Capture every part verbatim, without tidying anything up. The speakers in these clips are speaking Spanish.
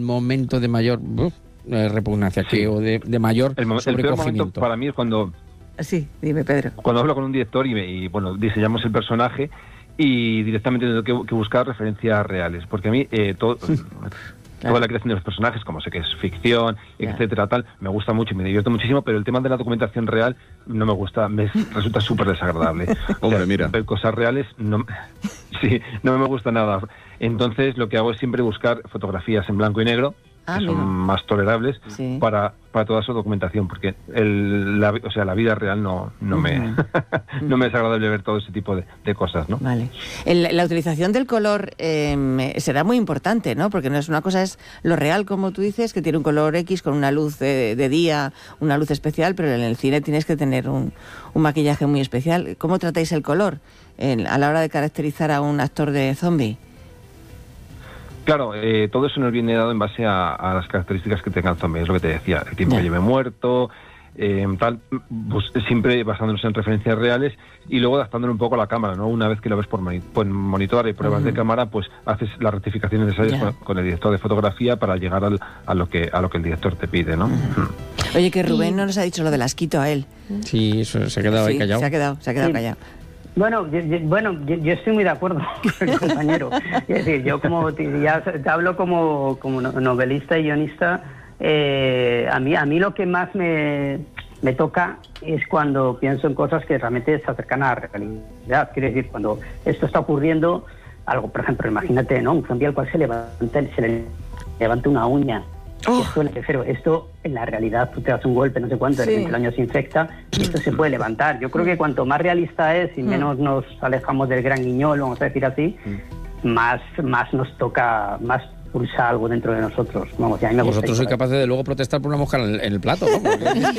momento de mayor uh, repugnancia, Sí. que, o de, de mayor El, mo- el peor momento sobrecogimiento? para mí es cuando, Sí, dime, Pedro. cuando hablo con un director y, me- y, bueno, diseñamos el personaje y directamente tengo que, que buscar referencias reales, porque a mí eh, todo, toda la creación de los personajes, como sé que es ficción, Claro. etcétera, tal, me gusta mucho y me divierto muchísimo, pero el tema de la documentación real no me gusta, me resulta súper desagradable. Hombre, mira. Ver cosas reales no, sí, no me gusta nada. Entonces lo que hago es siempre buscar fotografías en blanco y negro, Ah, que son mira. más tolerables Sí. para, para toda su documentación, porque el, la, o sea, la vida real no, no, me, Ujú. no me es agradable ver todo ese tipo de, de cosas, ¿no? Vale. El- la utilización del color eh, será muy importante, ¿no? Porque no es una cosa, es lo real, como tú dices, que tiene un color X con una luz de, de día, una luz especial, pero en el cine tienes que tener un, un maquillaje muy especial. ¿Cómo tratáis el color en- a la hora de caracterizar a un actor de zombie? Claro, eh, todo eso nos viene dado en base a, a las características que tenga el zombie, es lo que te decía, el tiempo Ya. que lleve muerto, eh, tal, pues siempre basándonos en referencias reales y luego adaptándolo un poco a la cámara, ¿no? Una vez que lo ves por, moni- por monitor y pruebas Ujú. de cámara, pues haces las rectificaciones necesarias Ya. con, con el director de fotografía para llegar al- a lo que a lo que el director te pide, ¿no? Mm. Oye, que Rubén Y- no nos ha dicho lo del asquito a él. Sí, eso se ha quedado ahí Sí, callado. se ha quedado, se ha quedado Sí. callado. Bueno, yo, yo- bueno, yo, yo estoy muy de acuerdo con el compañero. Es decir, yo como te, ya te hablo como, como no- novelista y guionista, eh, a mí a mí lo que más me, me toca es cuando pienso en cosas que realmente se acercan a la realidad. Quiero decir, cuando esto está ocurriendo, algo, por ejemplo, imagínate, ¿no? Un zombie al cual se levanta, se le levanta una uña. Oh. Esto, en serio, esto en la realidad tú te das un golpe, no sé cuánto, de Sí. repente el año se infecta y esto se puede levantar. Yo creo que cuanto más realista es y Mm. menos nos alejamos del gran guiñol, vamos a decir así, más, más nos toca, más pulsa algo dentro de nosotros. Vamos, y a mí me gusta Vosotros ir sois por ahí. capaces de luego protestar por una mosca en el, en el plato, ¿no?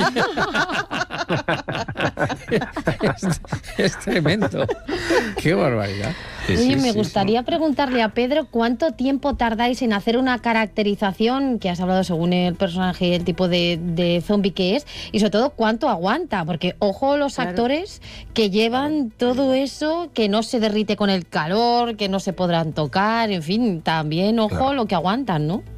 es, es tremendo. Qué barbaridad. Sí, Oye, sí, me sí, gustaría preguntarle a Pedro cuánto tiempo tardáis en hacer una caracterización, que has hablado según el personaje, el tipo de, de zombie que es, y sobre todo cuánto aguanta, porque ojo los Claro. actores que llevan todo eso, que no se derrite con el calor, que no se podrán tocar, en fin, también ojo Claro. lo que aguantan, ¿no?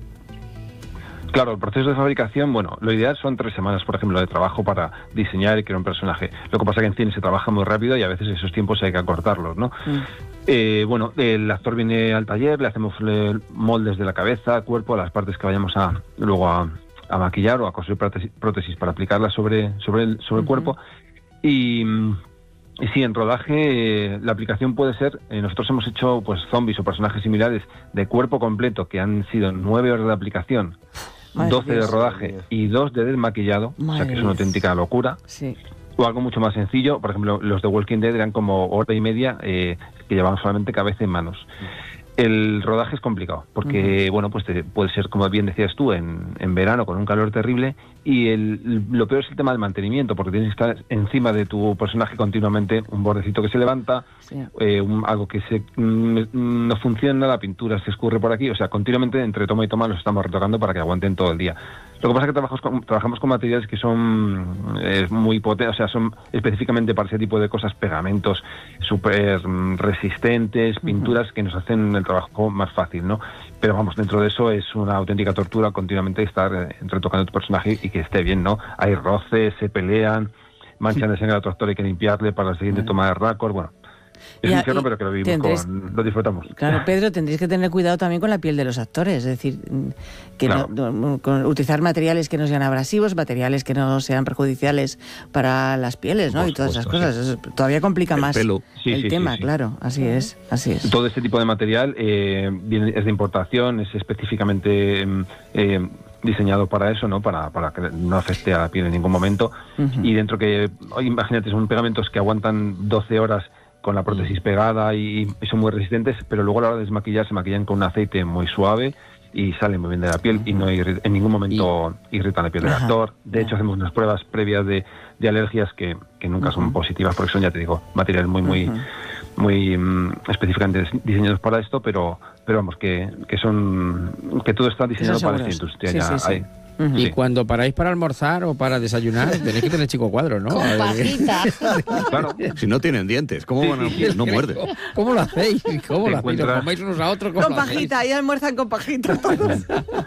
Claro, el proceso de fabricación, bueno, lo ideal son tres semanas, por ejemplo, de trabajo para diseñar y crear un personaje. Lo que pasa es que en cine se trabaja muy rápido y a veces esos tiempos hay que acortarlos, ¿no? Mm. Eh, bueno, el actor viene al taller, le hacemos eh, moldes de la cabeza, cuerpo, las partes que vayamos a luego a, a maquillar o a coser prótesis, prótesis para aplicarlas sobre, sobre, el, sobre el Ujú. cuerpo. Y... mm, Y sí, en rodaje eh, la aplicación puede ser, eh, nosotros hemos hecho pues zombies o personajes similares de cuerpo completo que han sido nueve horas de aplicación, Madre doce de Dios. rodaje y dos de desmaquillado, o sea Madre que es una Dios. auténtica locura. Sí. O algo mucho más sencillo, por ejemplo, los de Walking Dead eran como hora y media eh, que llevaban solamente cabeza y manos. El rodaje es complicado, porque, bueno, pues te- puede ser, como bien decías tú, en, en verano con un calor terrible, y el, lo peor es el tema del mantenimiento, porque tienes que estar encima de tu personaje continuamente, un bordecito que se levanta, Sí. eh, un- algo que se mm, mm, no funciona, la pintura se escurre por aquí, o sea, continuamente entre toma y toma los estamos retocando para que aguanten todo el día. Lo que pasa es que trabajamos con, trabajamos con materiales que son eh, muy potentes, o sea, son específicamente para ese tipo de cosas, pegamentos súper mm, resistentes, pinturas que nos hacen el trabajo más fácil, ¿no? Pero vamos, dentro de eso es una auténtica tortura continuamente estar eh, retocando tu personaje y que esté bien, ¿no? Hay roces, se pelean, manchan de sangre al otro actor, hay que limpiarle para la siguiente toma de récord, bueno. Es Y a- un infierno, y pero que lo vivimos tendréis- con, lo disfrutamos. Claro, Pedro, tendréis que tener cuidado también con la piel de los actores, es decir, mm, que Claro. no- no- con utilizar materiales que no sean abrasivos, materiales que no sean perjudiciales para las pieles, ¿no? Por Y todas esas supuesto, cosas. Eso todavía complica El más pelo. Sí, el sí, tema, sí, sí. claro. Así es, así es. Todo este tipo de material eh, viene- es de importación, es específicamente mm, eh, diseñado para eso, ¿no? Para, para que no afecte a la piel en ningún momento. Ujú. Y dentro que, oye, imagínate, son pegamentos que aguantan doce horas con la prótesis pegada y, y son muy resistentes, pero luego a la hora de desmaquillar se maquillan con un aceite muy suave y salen muy bien de la piel y no irri- en ningún momento irritan la piel del Ajá. actor. De Ya. hecho, hacemos unas pruebas previas de, de alergias que, que nunca son Ujú. positivas, porque son, ya te digo, materiales muy, muy, Ujú. muy mm, específicamente diseñados para esto, pero pero vamos, que, que son que todo está diseñado para esta seguros. industria. Sí, ya sí, sí. hay- Ujú. Y Sí. cuando paráis para almorzar o para desayunar, tenéis que tener chico cuadro, ¿no? Con A ver, pajita. Claro. Si no tienen dientes, ¿cómo van a...? No muerden. ¿Cómo lo hacéis? ¿Cómo Te lo hacéis? ¿Os encuentras- coméis unos a otros? ¿Cómo Con lo hacéis? pajita, y almuerzan con pajita todos.